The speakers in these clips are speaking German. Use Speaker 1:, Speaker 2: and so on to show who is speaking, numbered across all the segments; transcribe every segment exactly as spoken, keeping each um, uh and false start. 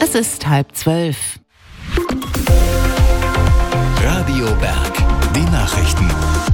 Speaker 1: Es ist halb zwölf.
Speaker 2: Radio Berg, die Nachrichten.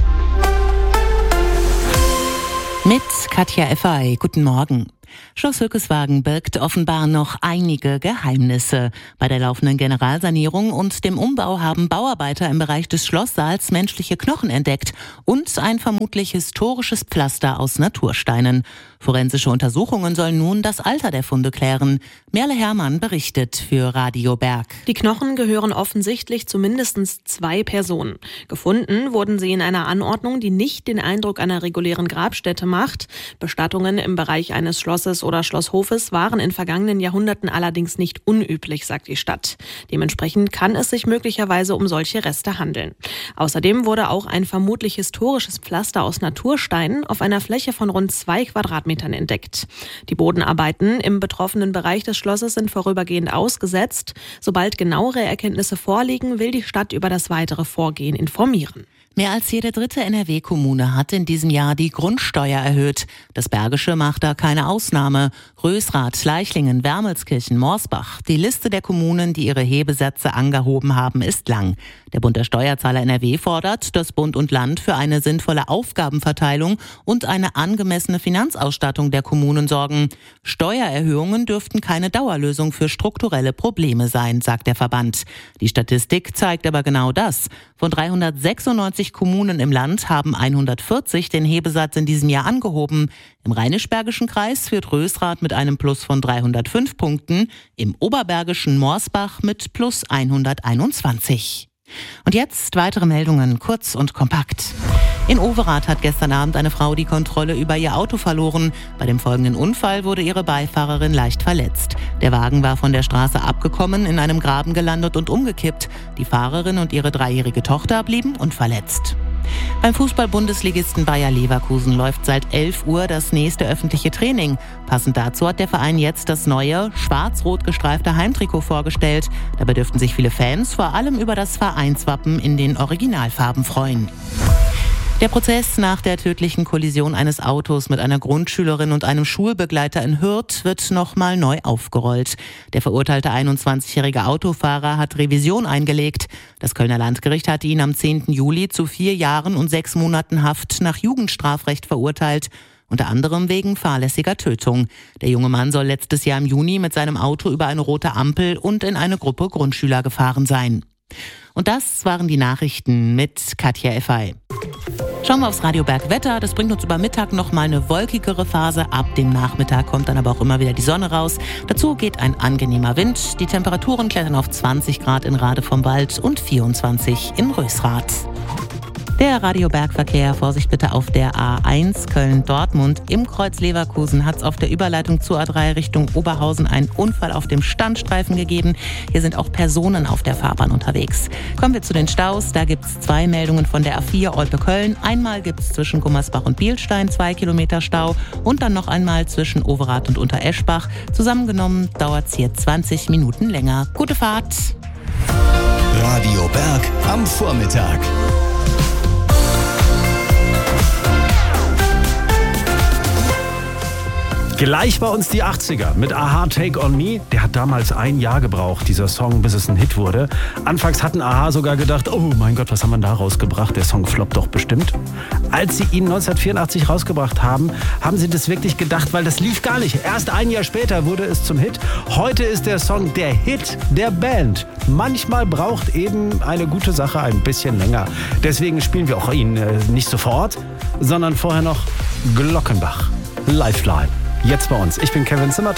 Speaker 1: Mit Katja Effay. Guten Morgen. Schloss Hückeswagen birgt offenbar noch einige Geheimnisse. Bei der laufenden Generalsanierung und dem Umbau haben Bauarbeiter im Bereich des Schlosssaals menschliche Knochen entdeckt und ein vermutlich historisches Pflaster aus Natursteinen. Forensische Untersuchungen sollen nun das Alter der Funde klären. Merle Herrmann berichtet für Radio Berg.
Speaker 3: Die Knochen gehören offensichtlich zu mindestens zwei Personen. Gefunden wurden sie in einer Anordnung, die nicht den Eindruck einer regulären Grabstätte macht. Bestattungen im Bereich eines Schlosses oder Schlosshofes waren in vergangenen Jahrhunderten allerdings nicht unüblich, sagt die Stadt. Dementsprechend kann es sich möglicherweise um solche Reste handeln. Außerdem wurde auch ein vermutlich historisches Pflaster aus Natursteinen auf einer Fläche von rund zwei Quadratmetern entdeckt. Die Bodenarbeiten im betroffenen Bereich des Schlosses sind vorübergehend ausgesetzt. Sobald genauere Erkenntnisse vorliegen, will die Stadt über das weitere Vorgehen informieren.
Speaker 1: Mehr als jede dritte N R W-Kommune hat in diesem Jahr die Grundsteuer erhöht. Das Bergische macht da keine Ausnahme. Rösrath, Leichlingen, Wermelskirchen, Morsbach. Die Liste der Kommunen, die ihre Hebesätze angehoben haben, ist lang. Der Bund der Steuerzahler N R W fordert, dass Bund und Land für eine sinnvolle Aufgabenverteilung und eine angemessene Finanzausstattung der Kommunen sorgen. Steuererhöhungen dürften keine Dauerlösung für strukturelle Probleme sein, sagt der Verband. Die Statistik zeigt aber genau das. Von dreihundertsechsundneunzig Kommunen im Land haben hundertvierzig den Hebesatz in diesem Jahr angehoben. Im Rheinisch-Bergischen Kreis führt Rösrath mit einem Plus von dreihundertfünf Punkten, im oberbergischen Morsbach mit plus hunderteinundzwanzig. Und jetzt weitere Meldungen, kurz und kompakt. In Overath hat gestern Abend eine Frau die Kontrolle über ihr Auto verloren. Bei dem folgenden Unfall wurde ihre Beifahrerin leicht verletzt. Der Wagen war von der Straße abgekommen, in einem Graben gelandet und umgekippt. Die Fahrerin und ihre dreijährige Tochter blieben unverletzt. Beim Fußball-Bundesligisten Bayer Leverkusen läuft seit elf Uhr das nächste öffentliche Training. Passend dazu hat der Verein jetzt das neue, schwarz-rot gestreifte Heimtrikot vorgestellt. Dabei dürften sich viele Fans vor allem über das Vereinswappen in den Originalfarben freuen. Der Prozess nach der tödlichen Kollision eines Autos mit einer Grundschülerin und einem Schulbegleiter in Hürth wird nochmal neu aufgerollt. Der verurteilte einundzwanzigjährige Autofahrer hat Revision eingelegt. Das Kölner Landgericht hatte ihn am zehnten Juli zu vier Jahren und sechs Monaten Haft nach Jugendstrafrecht verurteilt. Unter anderem wegen fahrlässiger Tötung. Der junge Mann soll letztes Jahr im Juni mit seinem Auto über eine rote Ampel und in eine Gruppe Grundschüler gefahren sein. Und das waren die Nachrichten mit Katja Effay. Schauen wir aufs Radio Berg Wetter. Das bringt uns über Mittag noch mal eine wolkigere Phase. Ab dem Nachmittag kommt dann aber auch immer wieder die Sonne raus. Dazu geht ein angenehmer Wind. Die Temperaturen klettern auf zwanzig Grad in Rade vom Wald und vierundzwanzig in Rösrath. Der Radio-Berg-Verkehr, Vorsicht bitte auf der A eins Köln-Dortmund. Im Kreuz Leverkusen hat es auf der Überleitung zur A drei Richtung Oberhausen einen Unfall auf dem Standstreifen gegeben. Hier sind auch Personen auf der Fahrbahn unterwegs. Kommen wir zu den Staus. Da gibt es zwei Meldungen von der A vier Olpe-Köln. Einmal gibt es zwischen Gummersbach und Bielstein zwei Kilometer Stau und dann noch einmal zwischen Overath und Untereschbach. Zusammengenommen dauert es hier zwanzig Minuten länger. Gute Fahrt!
Speaker 2: Radio Berg am Vormittag.
Speaker 4: Gleich bei uns die achtziger mit Aha, Take On Me. Der hat damals ein Jahr gebraucht, dieser Song, bis es ein Hit wurde. Anfangs hatten Aha sogar gedacht, oh mein Gott, was haben wir da rausgebracht? Der Song floppt doch bestimmt. Als sie ihn neunzehnhundertvierundachtzig rausgebracht haben, haben sie das wirklich gedacht, weil das lief gar nicht. Erst ein Jahr später wurde es zum Hit. Heute ist der Song der Hit der Band. Manchmal braucht eben eine gute Sache ein bisschen länger. Deswegen spielen wir auch ihn äh, nicht sofort, sondern vorher noch Glockenbach. Lifeline. Jetzt bei uns. Ich bin Kevin Zimmertag.